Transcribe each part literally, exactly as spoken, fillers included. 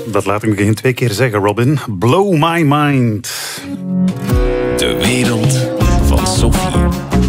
Dat laat ik me geen twee keer zeggen, Robin. Blow my mind. De wereld van Sophie.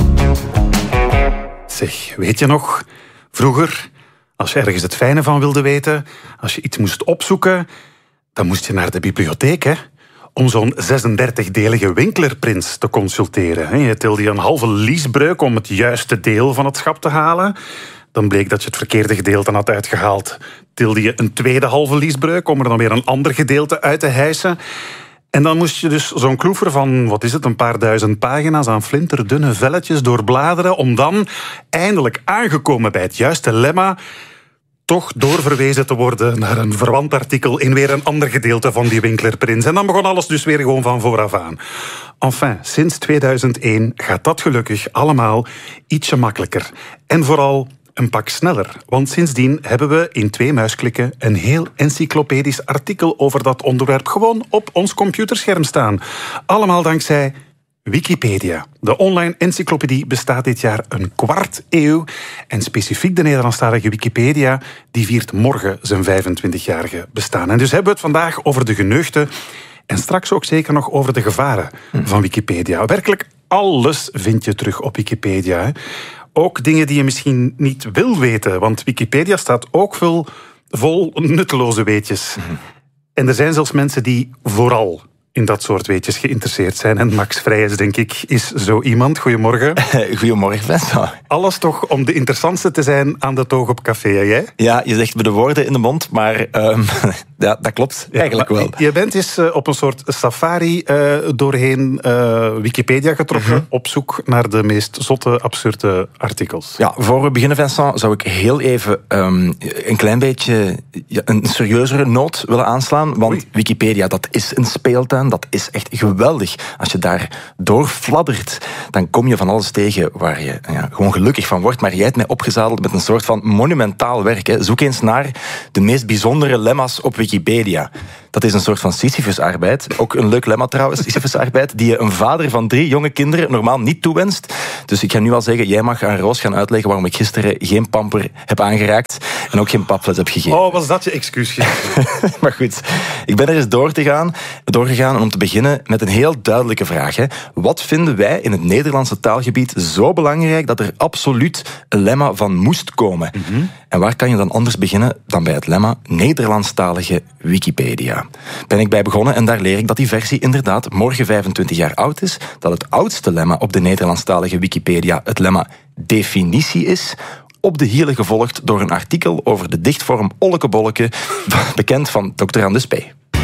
Zeg, weet je nog? Vroeger, als je ergens het fijne van wilde weten, als je iets moest opzoeken, dan moest je naar de bibliotheek, hè? Om zo'n zesendertigdelige Winkler-prins te consulteren. Je tilde je een halve liesbreuk om het juiste deel van het schap te halen. Dan bleek dat je het verkeerde gedeelte had uitgehaald. Tilde je een tweede halve liesbreuk om er dan weer een ander gedeelte uit te hijsen. En dan moest je dus zo'n kloever van, wat is het, een paar duizend pagina's aan flinterdunne velletjes doorbladeren, om dan, eindelijk aangekomen bij het juiste lemma, toch doorverwezen te worden naar een verwant artikel in weer een ander gedeelte van die Winkler-prins. En dan begon alles dus weer gewoon van vooraf aan. Enfin, sinds tweeduizend één gaat dat gelukkig allemaal ietsje makkelijker. En vooral een pak sneller. Want sindsdien hebben we in twee muisklikken een heel encyclopedisch artikel over dat onderwerp gewoon op ons computerscherm staan. Allemaal dankzij Wikipedia. De online encyclopedie bestaat dit jaar een kwart eeuw. En specifiek de Nederlandstalige Wikipedia, die viert morgen zijn vijfentwintigjarige bestaan. En dus hebben we het vandaag over de geneugten en straks ook zeker nog over de gevaren van Wikipedia. Werkelijk alles vind je terug op Wikipedia, hè. Ook dingen die je misschien niet wil weten, want Wikipedia staat ook vol, vol nutteloze weetjes. Mm-hmm. En er zijn zelfs mensen die vooral in dat soort weetjes geïnteresseerd zijn. En Max Vrijens, denk ik, is zo iemand. Goedemorgen. Goedemorgen, Vincent. Alles toch om de interessantste te zijn aan de toog op café, hè, jij? Ja, je zegt me de woorden in de mond, maar um, ja, dat klopt ja, eigenlijk wel. Je bent eens uh, op een soort safari uh, doorheen uh, Wikipedia getrokken, mm-hmm. op zoek naar de meest zotte, absurde artikels. Ja, voor we beginnen, Vincent, zou ik heel even um, een klein beetje ja, een serieuzere noot willen aanslaan, want Oei. Wikipedia, dat is een speeltuin. Dat is echt geweldig. Als je daar doorfladdert, dan kom je van alles tegen waar je ja, gewoon gelukkig van wordt. Maar jij hebt mij opgezadeld met een soort van monumentaal werk. Hè. Zoek eens naar de meest bijzondere lemma's op Wikipedia. Dat is een soort van Sisyphus-arbeid. Ook een leuk lemma trouwens, Sisyphus-arbeid, die je een vader van drie jonge kinderen normaal niet toewenst. Dus ik ga nu al zeggen, jij mag aan Roos gaan uitleggen waarom ik gisteren geen pamper heb aangeraakt en ook geen papfles heb gegeven. Oh, was dat je excuus? Maar goed, ik ben er eens door te gaan, doorgegaan en om te beginnen met een heel duidelijke vraag. Hè. Wat vinden wij in het Nederlandse taalgebied zo belangrijk dat er absoluut een lemma van moest komen? Mm-hmm. En waar kan je dan anders beginnen dan bij het lemma Nederlandstalige Wikipedia? Ben ik bij begonnen en daar leer ik dat die versie inderdaad morgen vijfentwintig jaar oud is, dat het oudste lemma op de Nederlandstalige Wikipedia het lemma definitie is, op de hielen gevolgd door een artikel over de dichtvorm ollekebolleke, bekend van dokter Anne de P.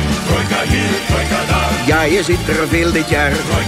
Ja, je ziet er veel dit jaar.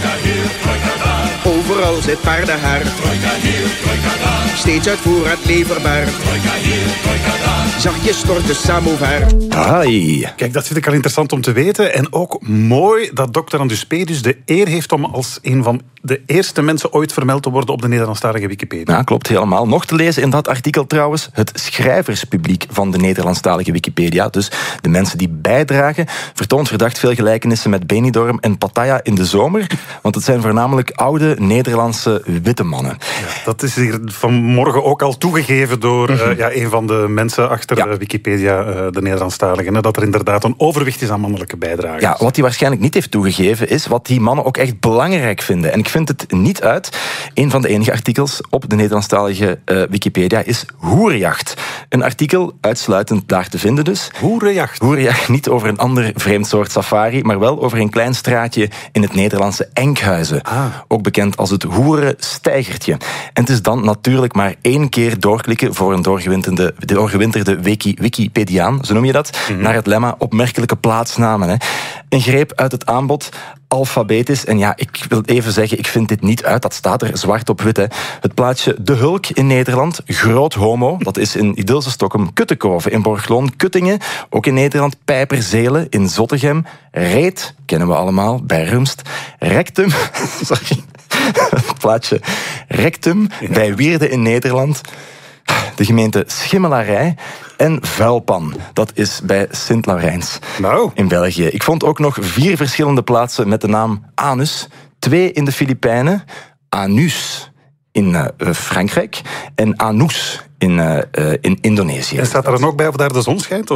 Overal zit paardenhaar. Steeds uit voorraad leverbaar. Zachtjes stort de samovar. Hai. Kijk, dat vind ik al interessant om te weten. En ook mooi dat dokter Anduspedus de eer heeft om als een van de eerste mensen ooit vermeld te worden op de Nederlandstalige Wikipedia. Ja, klopt helemaal. Nog te lezen in dat artikel trouwens, het schrijverspubliek van de Nederlandstalige Wikipedia, dus de mensen die bijdragen, vertoont verdacht veel gelijkenissen met Benidorm en Pattaya in de zomer, want het zijn voornamelijk oude Nederlandse witte mannen. Ja, dat is hier vanmorgen ook al toegegeven door mm-hmm. uh, ja, een van de mensen achter ja. Wikipedia, uh, de Nederlandstalige, hè, dat er inderdaad een overwicht is aan mannelijke bijdragers. Ja, wat hij waarschijnlijk niet heeft toegegeven is wat die mannen ook echt belangrijk vinden. En ik vind het niet uit. Een van de enige artikels op de Nederlandstalige uh, Wikipedia is hoerenjacht. Een artikel uitsluitend daar te vinden dus. Hoerenjacht? Hoerenjacht, niet over een ander vreemd soort safari, maar wel over een klein straatje in het Nederlandse Enkhuizen. Ah. Ook bekend als het hoerensteigertje. En het is dan natuurlijk maar één keer doorklikken voor een doorgewinterde, doorgewinterde wiki, Wikipediaan, zo noem je dat, mm-hmm. naar het lemma opmerkelijke plaatsnamen. Hè. Een greep uit het aanbod, alfabetisch. En ja, ik wil even zeggen, ik vind dit niet uit. Dat staat er zwart op wit. Hè. Het plaatsje De Hulk in Nederland, Groot Homo. Dat is in Idylse Stockholm, Kuttekoven in Borgloon, Kuttingen. Ook in Nederland, Pijperzelen in Zottegem. Reet, kennen we allemaal, bij Rumst. Rectum, sorry. Het plaatsje Rectum, ja. bij Wierde in Nederland. De gemeente Schimmelarij en Vuilpan. Dat is bij Sint-Laurijns nou. in België. Ik vond ook nog vier verschillende plaatsen met de naam Anus. Twee in de Filipijnen. Anus in uh, Frankrijk. En Anous in, uh, uh, in Indonesië. En staat er dan ook bij of daar de zon schijnt? Of?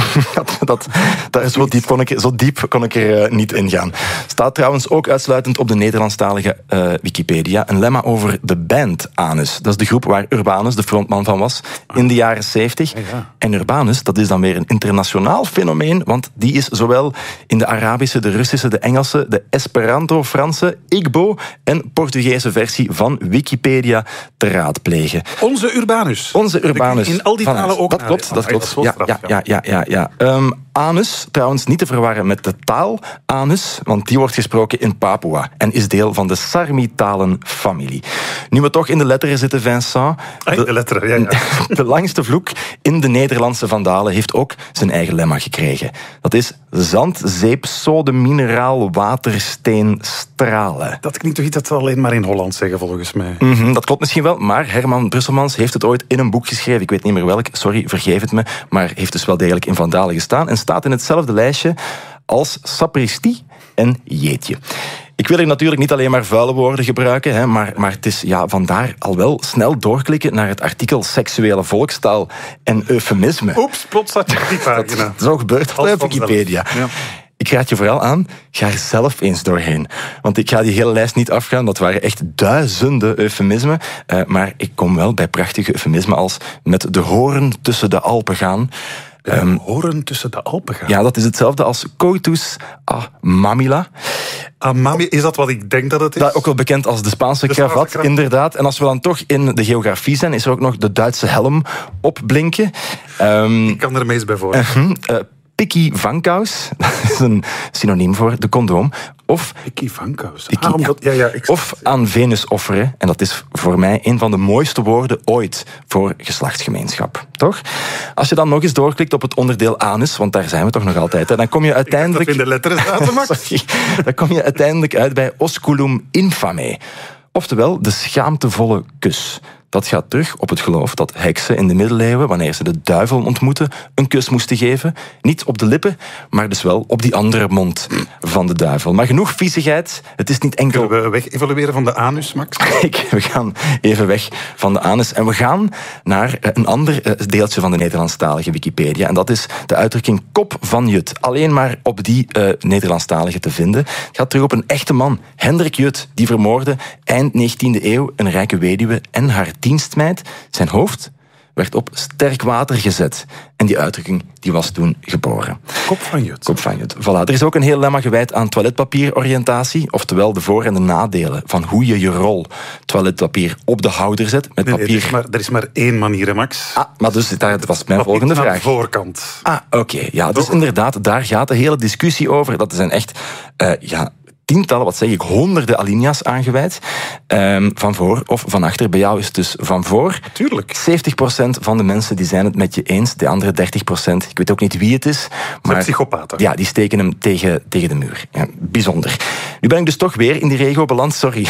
dat, dat, dat is zo, diep kon ik, zo diep kon ik er uh, niet in gaan. Staat trouwens ook uitsluitend op de Nederlandstalige uh, Wikipedia een lemma over de band Anus. Dat is de groep waar Urbanus de frontman van was in de jaren zeventig. Ja, ja. En Urbanus, dat is dan weer een internationaal fenomeen, want die is zowel in de Arabische, de Russische, de Engelse, de Esperanto, Franse, Igbo en Portugese versie van Wikipedia te raadplegen. Onze Urbanus. Onze Urbanus. In al die talen ook. Dat klopt, dat klopt. Ja, ja, ja, ja, ja, ja. Um, anus, trouwens niet te verwarren met de taal anus, want die wordt gesproken in Papua en is deel van de Sarmi-talenfamilie. Nu we toch in de letteren zitten, Vincent. De, de letteren, ja, ja. De langste vloek in de Nederlandse Vandalen heeft ook zijn eigen lemma gekregen. Dat is zand, zeep, sode, mineraal, water, steen, stralen. Dat klinkt toch iets dat ze alleen maar in Holland zeggen, volgens mij. Mm-hmm, dat klopt misschien wel, maar Herman Brusselmans heeft het ooit in een boek geschreven. Ik weet niet meer welk, sorry, vergeef het me, maar heeft dus wel degelijk in Vandalen gestaan en staat in hetzelfde lijstje als sapristie en jeetje. Ik wil hier natuurlijk niet alleen maar vuile woorden gebruiken, hè, maar, maar het is ja, vandaar al wel snel doorklikken naar het artikel seksuele volkstaal en eufemisme. Oeps, plots had je op die pagina. Dat, zo gebeurt dat op Wikipedia. Ja. Ik raad je vooral aan, ga er zelf eens doorheen. Want ik ga die hele lijst niet afgaan, dat waren echt duizenden eufemismen. Uh, maar ik kom wel bij prachtige eufemismen als met de horen tussen de Alpen gaan. De um, horen tussen de Alpen gaan? Ja, dat is hetzelfde als coitus a mamila. Amami, is dat wat ik denk dat het is? Dat ook wel bekend als de Spaanse de kravat, kravat, inderdaad. En als we dan toch in de geografie zijn, is er ook nog de Duitse helm opblinken. Um, ik kan er meest bij voor. Uh, uh, Pikkie vankous, dat is een synoniem voor de condoom. Of Pikkie vankous. Ah, omdat, ja, ja, ik of aan Venus offeren. En dat is voor mij een van de mooiste woorden ooit voor geslachtsgemeenschap. Toch? Als je dan nog eens doorklikt op het onderdeel anus, want daar zijn we toch nog altijd, hè, dan kom je uiteindelijk... Ik in de letteren zaten, Max. Sorry, dan kom je uiteindelijk uit bij osculum infame. Oftewel, de schaamtevolle kus. Dat gaat terug op het geloof dat heksen in de middeleeuwen, wanneer ze de duivel ontmoeten, een kus moesten geven. Niet op de lippen, maar dus wel op die andere mond van de duivel. Maar genoeg viezigheid. Het is niet enkel... Kunnen we weg evolueren van de anus, Max? Kijk, we gaan even weg van de anus. En we gaan naar een ander deeltje van de Nederlandstalige Wikipedia. En dat is de uitdrukking kop van Jut. Alleen maar op die uh, Nederlandstalige te vinden. Het gaat terug op een echte man, Hendrik Jut, die vermoordde eind negentiende eeuw een rijke weduwe en haar dienstmeid. Zijn hoofd werd op sterk water gezet. En die uitdrukking die was toen geboren. Kop van Jut. Kop van Jut. Voilà. Er is ook een heel lemma gewijd aan toiletpapieroriëntatie. Oftewel de voor- en de nadelen van hoe je je rol toiletpapier op de houder zet. Met nee, papier. Nee, er, is maar, er is maar één manier, hè, Max. Ah, maar dus dat was mijn Op volgende vraag. Aan de voorkant. Ah, oké. Okay. Ja, dus inderdaad, daar gaat de hele discussie over. Dat zijn echt... Uh, ja, tientallen, wat zeg ik, honderden alinea's aangeweid. Um, van voor of van achter. Bij jou is het dus van voor. Tuurlijk. zeventig procent van de mensen die zijn het met je eens. De andere dertig procent, ik weet ook niet wie het is. Maar de psychopaten. Ja, die steken hem tegen, tegen de muur. Ja, bijzonder. Nu ben ik dus toch weer in die regio beland, sorry.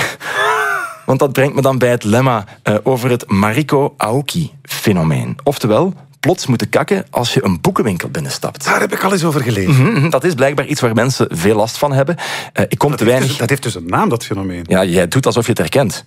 Want dat brengt me dan bij het lemma uh, over het Mariko Aoki-fenomeen. Oftewel... plots moeten kakken als je een boekenwinkel binnenstapt. Daar heb ik al eens over gelezen. Mm-hmm, dat is blijkbaar iets waar mensen veel last van hebben. Uh, ik kom dat te heeft weinig... Dus, dat heeft dus een naam, dat fenomeen. Ja, jij doet alsof je het herkent.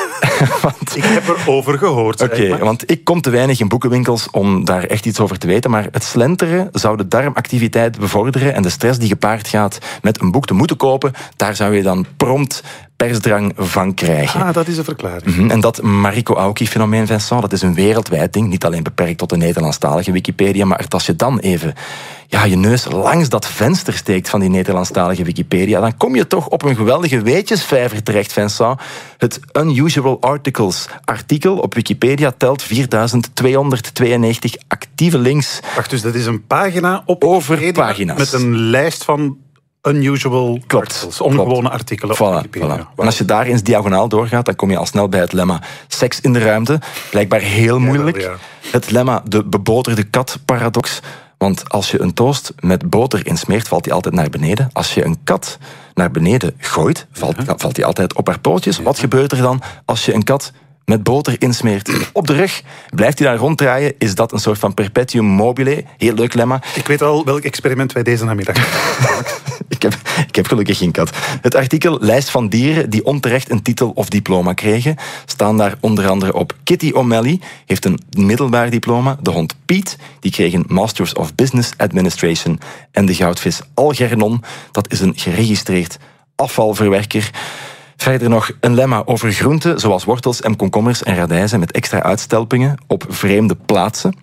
want... Ik heb erover gehoord. Oké, okay, want ik kom te weinig in boekenwinkels om daar echt iets over te weten, maar het slenteren zou de darmactiviteit bevorderen en de stress die gepaard gaat met een boek te moeten kopen, daar zou je dan prompt persdrang van krijgen. Ah, dat is een verklaring. Mm-hmm. En dat Mariko Aoki-fenomeen, Vincent, dat is een wereldwijd ding, niet alleen beperkt tot de Nederlandstalige Wikipedia, maar als je dan even ja, je neus langs dat venster steekt van die Nederlandstalige Wikipedia, dan kom je toch op een geweldige weetjesvijver terecht, Vincent. Het Unusual Articles artikel op Wikipedia telt vierduizend tweehonderdtweeënnegentig actieve links. Wacht, dus dat is een pagina op over Wikipedia pagina's. Met een lijst van unusual klopt, articles, ongewone klopt. artikelen Voilà, op Wikipedia. Voilà. En als je daar eens diagonaal doorgaat, dan kom je al snel bij het lemma seks in de ruimte. Blijkbaar heel moeilijk. Ja, wel, ja. Het lemma de beboterde kat-paradox. Want als je een toast met boter insmeert, valt die altijd naar beneden. Als je een kat naar beneden gooit, valt, ja. valt die altijd op haar pootjes. Ja. Wat gebeurt er dan als je een kat met boter insmeert op de rug? Blijft hij daar ronddraaien? Is dat een soort van perpetuum mobile? Heel leuk lemma. Ik weet al welk experiment wij deze namiddag ik, heb, ik heb gelukkig geen kat. Het artikel Lijst van dieren die onterecht een titel of diploma kregen, staan daar onder andere op. Kitty O'Malley heeft een middelbaar diploma. De hond Piet, die kreeg een Masters of Business Administration. En de goudvis Algernon, dat is een geregistreerd afvalverwerker. Verder nog een lemma over groenten, zoals wortels en komkommers en radijzen met extra uitstelpingen op vreemde plaatsen.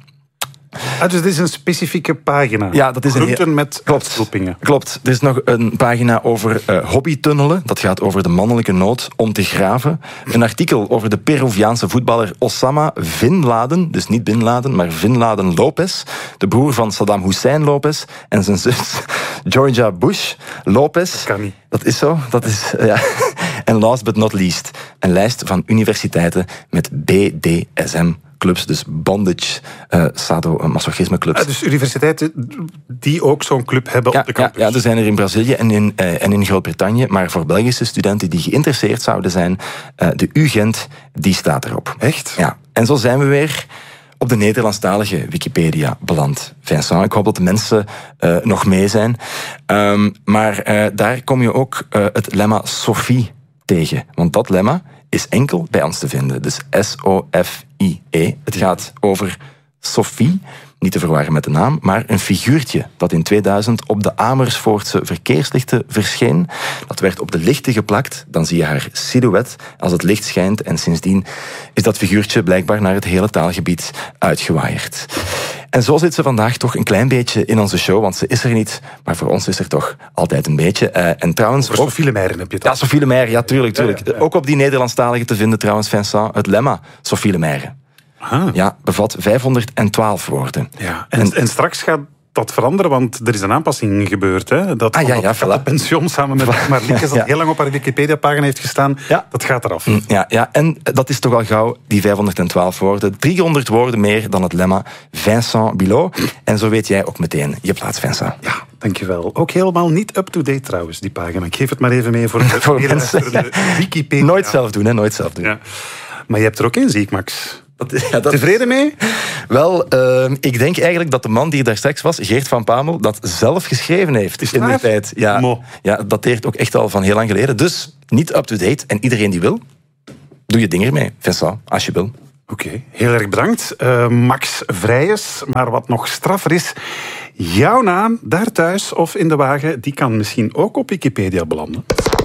Ah, dus dit is een specifieke pagina. Ja, dat is een groenten heel... met uitstelpingen. Klopt. Er is nog een pagina over uh, hobbytunnelen. Dat gaat over de mannelijke nood om te graven. Een artikel over de Peruviaanse voetballer Osama Bin Laden. Dus niet Bin Laden, maar Bin Laden Lopez. De broer van Saddam Hussein Lopez. En zijn zus Georgia Bush Lopez. Dat kan niet. Dat is zo. Dat is, uh, ja. En last but not least, een lijst van universiteiten met B D S M clubs, dus bondage, uh, sadomasochisme clubs. Ah, dus universiteiten die ook zo'n club hebben ja, op de campus. Ja, ja, er zijn er in Brazilië en in, uh, en in Groot-Brittannië, maar voor Belgische studenten die geïnteresseerd zouden zijn, uh, de U Gent, die staat erop. Echt? Ja. En zo zijn we weer op de Nederlandstalige Wikipedia beland. Vincent, ik hoop dat de mensen uh, nog mee zijn. Um, maar uh, daar kom je ook uh, het lemma Sophie tegen. Want dat lemma is enkel bij ons te vinden. Dus S O F I E. Het gaat over Sophie, niet te verwarren met de naam, maar een figuurtje dat in tweeduizend op de Amersfoortse verkeerslichten verscheen. Dat werd op de lichten geplakt, dan zie je haar silhouet als het licht schijnt en sindsdien is dat figuurtje blijkbaar naar het hele taalgebied uitgewaaierd. En zo zit ze vandaag toch een klein beetje in onze show, want ze is er niet, maar voor ons is er toch altijd een beetje. Uh, en trouwens... Voor Sophie Lemeijer heb je het Ja, Sophie Lemeijer, ja, tuurlijk, tuurlijk. Ja, ja, ja. Ook op die Nederlandstalige te vinden trouwens, Vincent, het lemma Sophie Lemeijer. Ah. Ja, bevat vijfhonderdtwaalf woorden. Ja. En, en, en straks gaat dat veranderen, want er is een aanpassing gebeurd. Hè? Dat, ah, ja, ja, dat voilà. pensioen samen met Marlieke, dat ja. heel lang op haar Wikipedia-pagina heeft gestaan, ja. dat gaat eraf. Ja, ja, en dat is toch al gauw, die vijfhonderdtwaalf woorden. driehonderd woorden meer dan het lemma Vincent Bilot. En zo weet jij ook meteen je plaats, Vincent. Ja, dankjewel. Ook helemaal niet up-to-date trouwens, die pagina. Ik geef het maar even mee voor de, voor mensen, ja. Wikipedia. Nooit zelf doen, hè, nooit zelf doen. Ja. Maar je hebt er ook één, zie ik, Max. Dat, ja, dat... Tevreden mee? Wel, uh, ik denk eigenlijk dat de man die daar straks was, Geert van Pamel, dat zelf geschreven heeft. Is in die tijd. Ja, ja, dat dateert ook echt al van heel lang geleden. Dus niet up-to-date. En iedereen die wil, doe je ding ermee. Vincent, als je wil. Oké, okay, heel erg bedankt. Uh, Max Vrijers. Maar wat nog straffer is, jouw naam daar thuis of in de wagen, die kan misschien ook op Wikipedia belanden.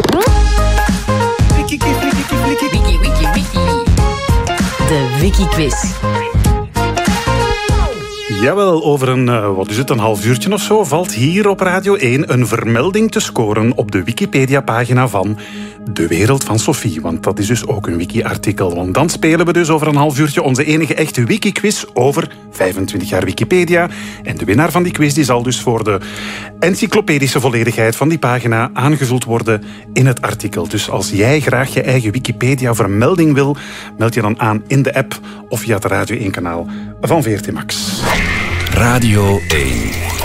Wiki, wiki, wiki, wiki, wiki, wiki, wiki. De Wiki-quiz. Jawel, over een, uh, wat is het, een half uurtje of zo valt hier op Radio één een vermelding te scoren op de Wikipedia-pagina van De Wereld van Sophie. Want dat is dus ook een wiki-artikel. Want dan spelen we dus over een half uurtje onze enige echte wiki-quiz over vijfentwintig jaar Wikipedia. En de winnaar van die quiz die zal dus voor de encyclopedische volledigheid van die pagina aangevuld worden in het artikel. Dus als jij graag je eigen Wikipedia-vermelding wil, meld je dan aan in de app of via het Radio één-kanaal van V R T Max. Radio één.